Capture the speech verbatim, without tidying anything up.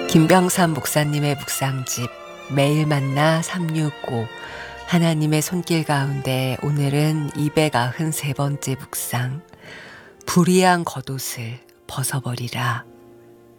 김병삼 목사님의 묵상집 매일 만나 삼육오 하나님의 손길 가운데 오늘은 이백구십삼 번째 묵상 불의한 겉옷을 벗어버리라.